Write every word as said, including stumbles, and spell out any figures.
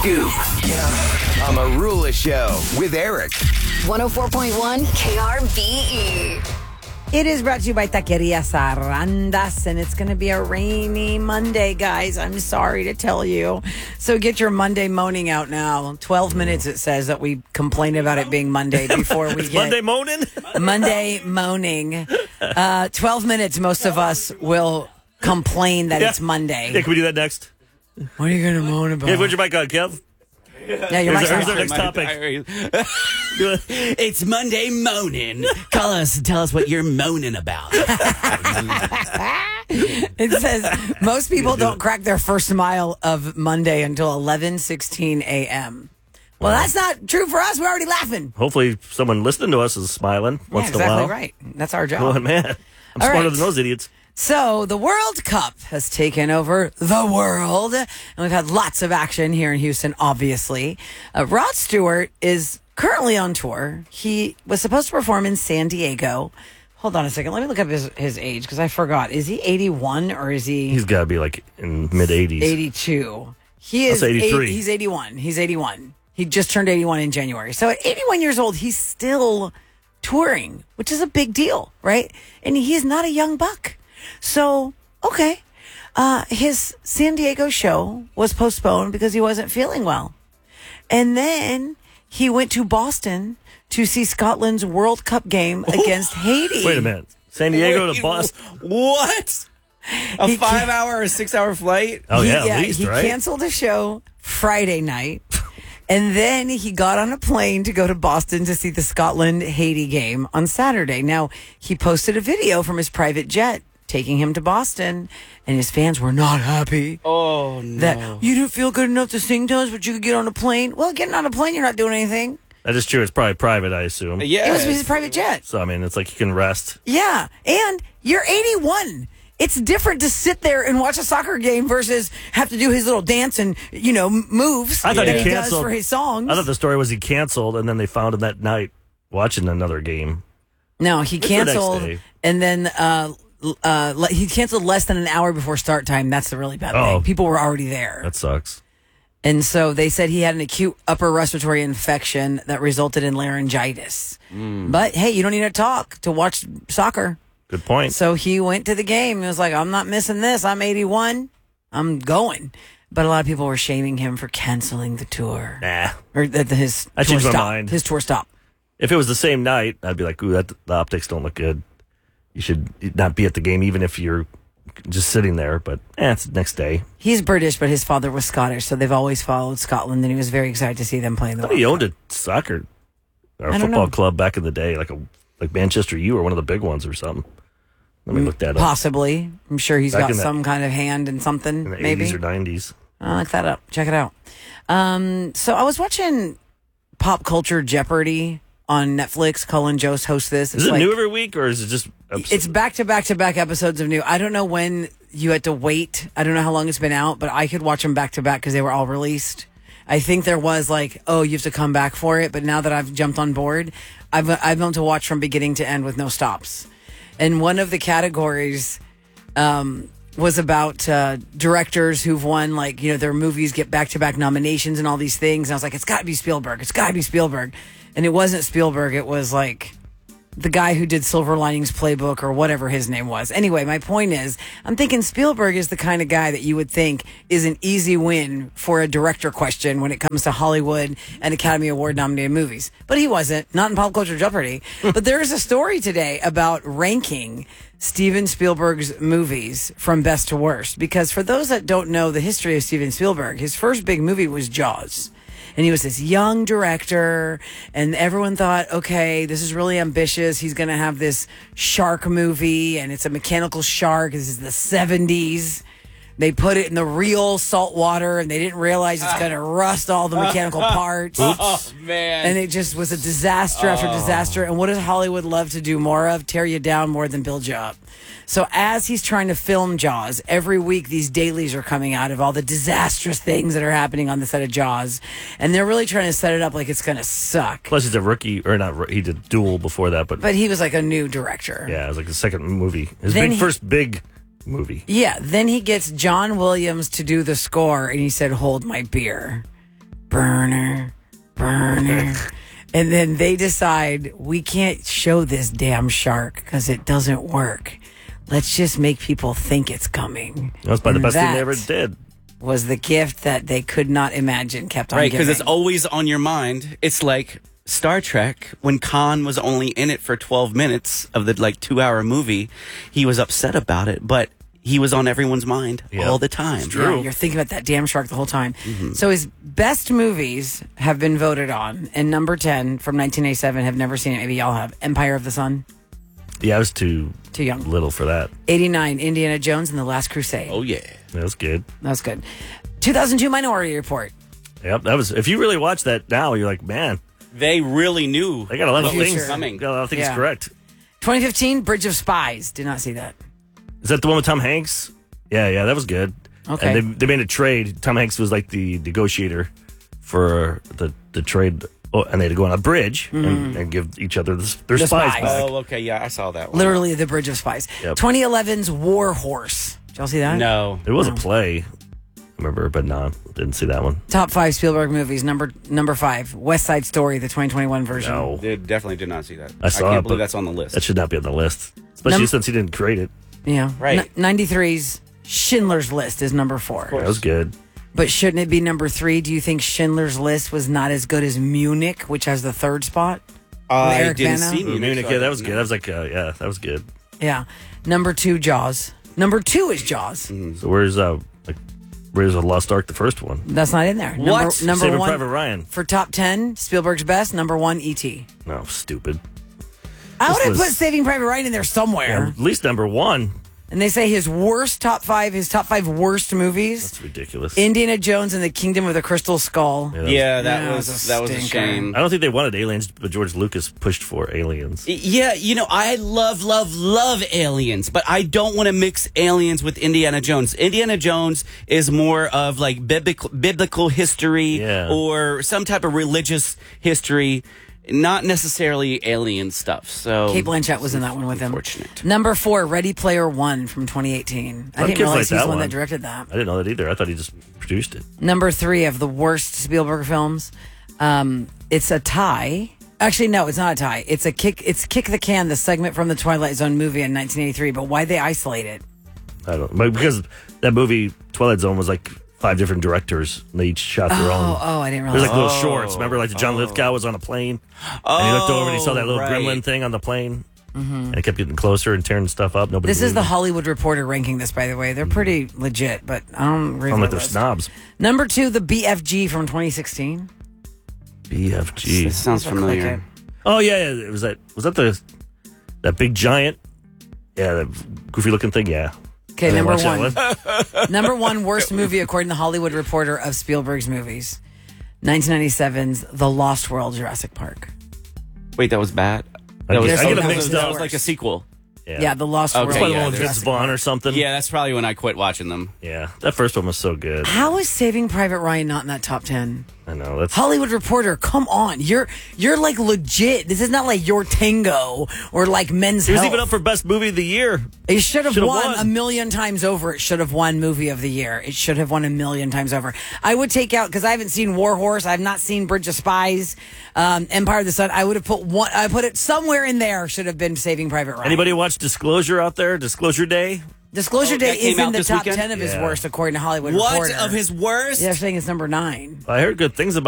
Scoop. On the Rula Show with Eric. one oh four point one K R B E. It is brought to you by Taqueria Sarandas, and it's going to be a rainy Monday, guys. I'm sorry to tell you. So get your Monday moaning out now. twelve minutes it says that we complain about it being Monday before we It's get... Monday moaning? Monday moaning. Uh, twelve minutes, most of us will complain that Yeah. it's Monday. Yeah, can we do that next? What are you going to moan about? Yeah, put your mic on, Kev. Yeah, your Here's, mic's our, on. here's our next topic. It's Monday moaning. Call us and tell us what you're moaning about. It says most people don't crack their first smile of Monday until eleven sixteen a.m. Well, that's not true for us. We're already laughing. Hopefully someone listening to us is smiling once Yeah, in a exactly while. right. That's our job. Oh, man. I'm All smarter right. than those idiots. So the World Cup has taken over the world, and we've had lots of action here in Houston, obviously. Uh, Rod Stewart is currently on tour. He was supposed to perform in San Diego. Hold on a second. Let me look up his, his age, because I forgot. Is he eighty-one or is he... He's got to be like in mid-eighties. eighty-two. He I'll is say eighty-three. eight- he's eighty-one. He's eighty-one. He just turned eighty-one in January. So at eighty-one years old, he's still touring, which is a big deal, right? And he's not a young buck. So, okay. Uh, his San Diego show was postponed because he wasn't feeling well. And then he went to Boston to see Scotland's World Cup game against Haiti. Wait a minute. San Diego to Wait, Boston. What? A He five can't- hour or six hour flight? Oh, He- yeah, at least, he right? canceled a show Friday night. And then he got on a plane to go to Boston to see the Scotland-Haiti game on Saturday. Now, he posted a video from his private jet taking him to Boston, and his fans were not happy. Oh, no. That you didn't feel good enough to sing to us, but you could get on a plane. Well, getting on a plane, you're not doing anything. That is true. It's probably private, I assume. yeah. It was his private jet. So, I mean, it's like you can rest. Yeah, and you're eighty-one. It's different to sit there and watch a soccer game versus have to do his little dance and, you know, m- moves I thought that he he does canceled. for his songs. I thought the story was he canceled, and then they found him that night watching another game. No, he It's the next canceled, day. and then uh, uh, le- he canceled less than an hour before start time. That's the really bad Oh. thing. People were already there. That sucks. And so they said he had an acute upper respiratory infection that resulted in laryngitis. Mm. But hey, you don't need to talk to watch soccer. Good point. So he went to the game. He was like, I'm not missing this. I'm eighty-one. I'm going. But a lot of people were shaming him for canceling the tour. Nah. Or that his I tour changed my stopped. mind. His tour stopped. If it was the same night, I'd be like, ooh, that, the optics don't look good. You should not be at the game, even if you're just sitting there. But eh, it's the next day. He's British, but his father was Scottish, so they've always followed Scotland, and he was very excited to see them playing the I thought he World owned a soccer or I don't football know. club back in the day, like a like Manchester U or one of the big ones or something. Let me look that Cup. up. Possibly. I'm sure he's Back got in the- some kind of hand in something, In the maybe. eighties or nineties. I'll look that up. Check it out. Um, so I was watching Pop Culture Jeopardy on Netflix. Cullen Jost hosts this. It's Is it like- new every week or is it just episodes? It's back to back to back episodes of new. I don't know when you had to wait. I don't know how long it's been out, but I could watch them back to back because they were all released. I think there was like, oh, you have to come back for it. But now that I've jumped on board, I've I've been to watch from beginning to end with no stops. And one of the categories um, was about uh, directors who've won, like, you know, their movies get back to back nominations and all these things. And I was like, it's got to be Spielberg. It's got to be Spielberg. And it wasn't Spielberg. It was like the guy who did Silver Linings Playbook or whatever his name was. Anyway, my point is, I'm thinking Spielberg is the kind of guy that you would think is an easy win for a director question when it comes to Hollywood and Academy Award nominated movies. But he wasn't, not in Pop Culture Jeopardy. But there is a story today about ranking Steven Spielberg's movies from best to worst. Because for those that don't know the history of Steven Spielberg, his first big movie was Jaws. And he was this young director, and everyone thought, okay, this is really ambitious. He's going to have this shark movie, and it's a mechanical shark. This is the seventies. They put it in the real salt water, and they didn't realize it's going to rust all the mechanical parts. Oh, man. And it just was a disaster after disaster. And what does Hollywood love to do more of? Tear you down more than build you up. So as he's trying to film Jaws, every week these dailies are coming out of all the disastrous things that are happening on the set of Jaws. And they're really trying to set it up like it's going to suck. Plus, he's a rookie, or not, roo- he did Duel before that, but, But he was like a new director. yeah, it was like the second movie. His Then big, he- first big movie. Yeah, then he gets John Williams to do the score, and he said, hold my beer. burner, burner. And then they decide, we can't show this damn shark because it doesn't work. Let's just make people think it's coming. That's probably the And best thing they that ever did. Was the gift that they could not imagine kept on Right, because giving. it's always on your mind. It's like Star Trek, when Khan was only in it for twelve minutes of the like two-hour movie, he was upset about it, but he was on everyone's mind Yeah, all the time. it's true. Yeah, you're thinking about that damn shark the whole time. Mm-hmm. So his best movies have been voted on. And number ten from nineteen eighty-seven, have never seen it. Maybe y'all have. Empire of the Sun. Yeah, I was too Too young. little for that. eighty-nine, Indiana Jones and the Last Crusade. Oh, yeah. That was good. That was good. two thousand two Minority Report. Yep, that was. If you really watch that now, you're like, man, They really knew they got a lot of The things. future. coming. Got a lot of things Yeah. correct. twenty fifteen, Bridge of Spies. Did not see that. Is that the one with Tom Hanks? Yeah, yeah, that was good. Okay. And they, they made a trade. Tom Hanks was like the negotiator for the the trade, oh, and they had to go on a bridge and, and give each other the, their The spies, spies. back. Oh, okay, yeah, I saw that one. Literally the Bridge of Spies. Yep. twenty eleven's War Horse. Did y'all see that? No. It was a play, I remember, but no, didn't see that one. Top five Spielberg movies. Number number five, West Side Story, the twenty twenty-one version. No, Did, definitely did not see that. I saw can't it, believe but that's on the list. that should not be on the list, especially Num- since he didn't create it. Yeah. Right. N- ninety-three's Schindler's List is number four. That was good. But shouldn't it be number three? Do you think Schindler's List was not as good as Munich, which has the third spot? I Eric didn't Bana? see Munich. Munich, so I yeah, that don't was good. know. That was like, uh, yeah, that was good. Yeah. Number two, Jaws. Number two is Jaws. So where's uh, like, where's the Lost Ark, the first one? That's not in there. Number, What? Number Saving one Private Ryan. for top ten, Spielberg's best. Number one, E T. No, stupid. I would have was- put Saving Private Ryan in there somewhere. At least number one. And they say his worst top five, his top five worst movies: That's ridiculous. Indiana Jones and the Kingdom of the Crystal Skull. Yeah. Yeah, that Yeah, was it was a that was a stinker. shame. I don't think they wanted aliens, but George Lucas pushed for aliens. Yeah, you know, I love, love, love Aliens, but I don't want to mix Aliens with Indiana Jones. Indiana Jones is more of like biblical, biblical history Yeah. or some type of religious history, not necessarily alien stuff. So Kate Blanchett was in that one with him. Unfortunate. Number four, Ready Player One from twenty eighteen. I Some didn't kids realize like he's the that one one. that directed that. I didn't know that either. I thought he just produced it. Number three of the worst Spielberg films. Um, it's a tie. Actually, no, it's not a tie. It's a kick. It's Kick the Can, the segment from the Twilight Zone movie in nineteen eighty-three. But why they isolate it? I don't but because that movie Twilight Zone was like five different directors and they each shot their Oh, own. oh, I didn't There's realize. like little shorts. Remember, like the John Lithgow was on a plane, and he looked over and he saw that little right. gremlin thing on the plane, and it kept getting closer and tearing stuff up. Nobody. This is the believed Hollywood Reporter ranking this, by the way. They're pretty legit, but I don't it. agree I'm with like they're this. snobs. Number two, the B F G from twenty sixteen. B F G. It sounds I'll click familiar. it. Oh yeah, yeah, it was that. Was that the that big giant? Yeah, that goofy looking thing. Yeah. Okay, I didn't number watch that one. Number one worst movie according to the Hollywood Reporter of Spielberg's movies. nineteen ninety-seven's The Lost World, Jurassic Park. Wait, that was bad. I That was, get- I get that them was- mixed that up. was like a sequel. Yeah, The Lost Okay, World. It's probably yeah, one with there's- Vince Vaughn or something. Yeah, that's probably when I quit watching them. Yeah, that first one was so good. How is Saving Private Ryan not in that top ten? I know that's. Hollywood Reporter, come on. You're you're like legit. This is not like your Tango or like Men's He was Health. even up for best movie of the year. It should have Should've won, won. a million times over. It should have won Movie of the Year. It should have won a million times over. I would take out, because I haven't seen War Horse. I've not seen Bridge of Spies, um, Empire of the Sun. I would have put one, I put it somewhere in there. Should have been Saving Private Ryan. Anybody watch Disclosure out there? Disclosure Day. Disclosure Oh, Day that came is in out the this top weekend? ten of his Yeah. worst, according to Hollywood What Reporter. of his worst? Yeah, they're saying it's number nine. I heard good things about.